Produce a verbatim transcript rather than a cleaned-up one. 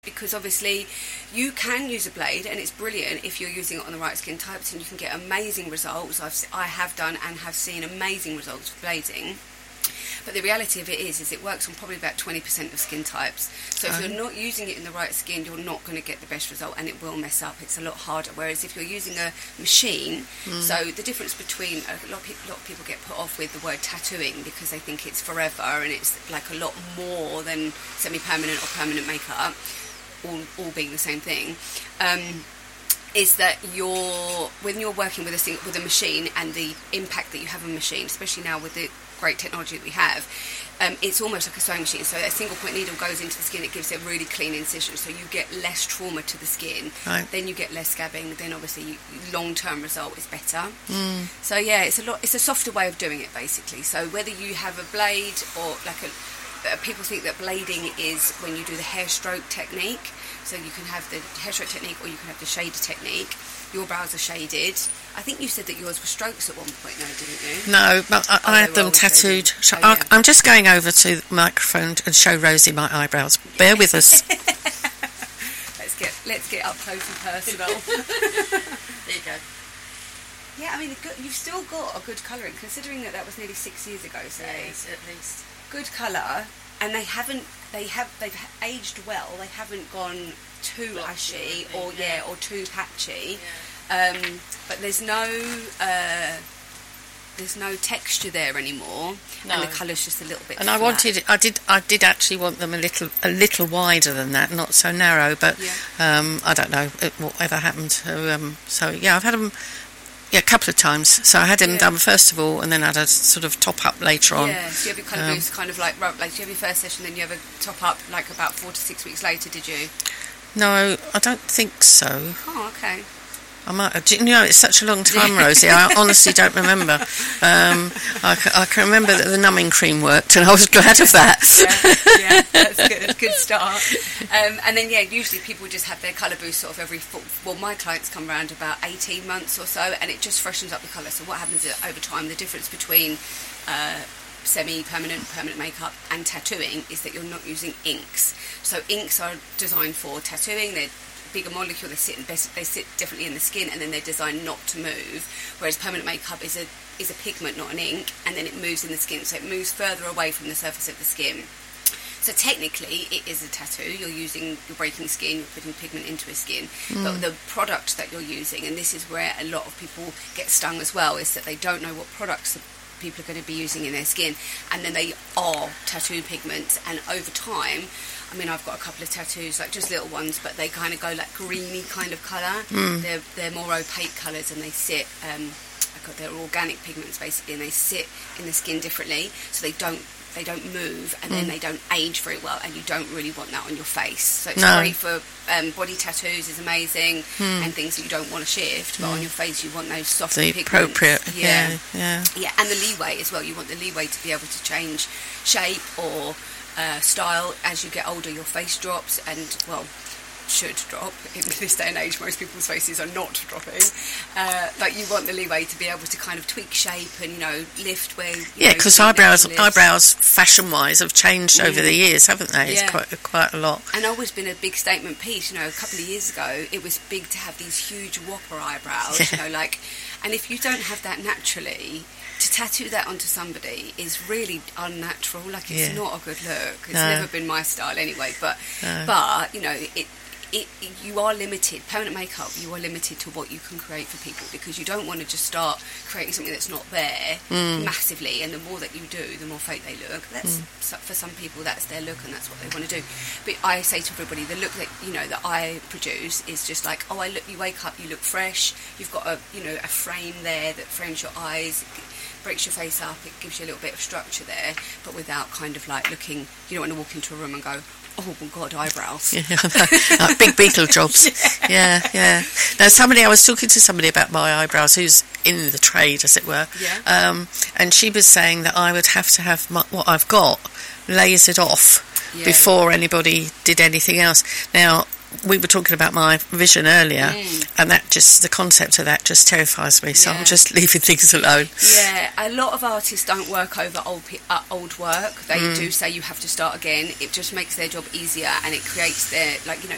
because obviously you can use a blade and it's brilliant if you're using it on the right skin types, and you can get amazing results. I've, I have done and have seen amazing results with blading. But the reality of it is, is it works on probably about twenty percent of skin types. So if Oh. you're not using it in the right skin, you're not going to get the best result, and it will mess up. It's a lot harder. Whereas if you're using a machine, Mm. so the difference between, a lot, of people, a lot of people get put off with the word tattooing because they think it's forever and it's like a lot more than semi-permanent or permanent makeup, all, all being the same thing. Um, is that you're, when you're working with a sing- with a machine and the impact that you have on a machine, especially now with the great technology that we have, um, it's almost like a sewing machine. So a single point needle goes into the skin, it gives a really clean incision, so you get less trauma to the skin. Right. Then you get less scabbing, then obviously you, long-term result is better. Mm. So yeah, it's a lot. It's a softer way of doing it, basically. So whether you have a blade or like a, uh, people think that blading is when you do the hair stroke technique. So you can have the hair stroke technique or you can have the shader technique. Your brows are shaded. I think you said that yours were strokes at one point, no, didn't you? No, but I, Oh, I they had were them all tattooed. shaded. So Oh, I, yeah. I'm just going over to the microphone and show Rosie my eyebrows. Bear with us. let's get let's get up close and personal. There you go. Yeah, I mean, the good, you've still got a good colouring, considering that that was nearly six years ago. Say, at least. good colour, and they haven't. They have. They've aged well. They haven't gone too Blotchy ashy or or anything, yeah, or too patchy. Um, but there's no. Uh, there's no texture there anymore, No. and the colour's just a little bit. And I flat. wanted, I did, I did actually want them a little, a little wider than that, not so narrow. But Yeah. um, I don't know it, whatever happened. So, um, so yeah, I've had them, yeah, a couple of times. So I had them Yeah. done first of all, and then I had a sort of top up later on. Yeah, so you have your colour Um, boost kind of like, ru- like, do you have your first session, then you have a top up like about four to six weeks later, did you? No, I don't think so. Oh, okay. I might. Do you know, it's such a long time, Rosie. I honestly don't remember. Um, I, ca- I can remember that the numbing cream worked, and I was glad of that. Yeah, yeah, that's good. Good start. Um, and then, yeah, usually people just have their colour boost sort of every four, well, my clients come around about eighteen months or so, and it just freshens up the colour. So what happens is, over time, the difference between uh, semi-permanent, permanent makeup and tattooing is that you're not using inks. So inks are designed for tattooing. They're bigger molecule, they sit in best, they sit definitely in the skin, and then they're designed not to move, whereas permanent makeup is a is a pigment, not an ink, and then it moves in the skin, so it moves further away from the surface of the skin. So technically it is a tattoo. You're using, you're breaking skin, you're putting pigment into a skin, but the product that you're using, and this is where a lot of people get stung as well, is that they don't know what products the people are going to be using in their skin, and then they are tattoo pigments, and over time, I mean, I've got a couple of tattoos, like just little ones, but they kind of go like greeny kind of colour. Mm. They're they're more opaque colours, and they sit, um, like they're organic pigments basically, and they sit in the skin differently, so they don't they don't move, and then Mm. they don't age very well, and you don't really want that on your face. So it's No. great for um, body tattoos, is amazing, Mm. and things that you don't want to shift, but on your face you want those soft The pigments. appropriate, yeah. yeah, yeah. Yeah, and the leeway as well. You want the leeway to be able to change shape or uh, style as you get older. Your face drops, and well, should drop. In this day and age, most people's faces are not dropping. Uh, but you want the leeway to be able to kind of tweak shape and, you know, lift where. You Yeah, know, because your eyebrows, natural is. eyebrows, fashion-wise, have changed Mm. over the years, haven't they? It's Yeah. quite quite a lot. And always been a big statement piece. You know, a couple of years ago, it was big to have these huge whopper eyebrows. Yeah. You know, like, and if you don't have that naturally, to tattoo that onto somebody is really unnatural. Like, it's Yeah. not a good look. It's No. never been my style anyway. But, No. but you know, it. It, you are limited. Permanent makeup, you are limited to what you can create for people, because you don't want to just start creating something that's not there Mm. massively, and the more that you do, the more fake they look. That's so- for some people, that's their look, and that's what they want to do. But I say to everybody, the look that you know that I produce is just like, oh, I look. You wake up, you look fresh. You've got a you know a frame there that frames your eyes, it breaks your face up. It gives you a little bit of structure there, but without kind of like looking. You don't want to walk into a room and go, oh my God, eyebrows. Yeah, like big beetle jobs. Yeah, yeah. Now, somebody, I was talking to somebody about my eyebrows who's in the trade, as it were. Yeah. Um, and she was saying that I would have to have my, what I've got lasered off Yeah. before anybody did anything else. Now, we were talking about my vision earlier, Mm. and that just, the concept of that just terrifies me, so Yeah. I'm just leaving things alone. Yeah, a lot of artists don't work over old pe- uh, old work. They Mm. do say you have to start again. It just makes their job easier, and it creates their, like, you know,